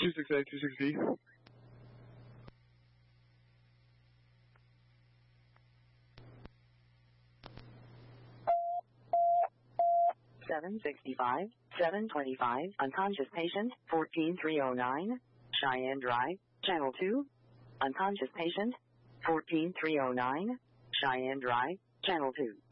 268, 260. 765, 725, unconscious patient, 14309, Cheyenne Drive, Channel 2. Unconscious patient, 14309, Cheyenne Drive, Channel 2.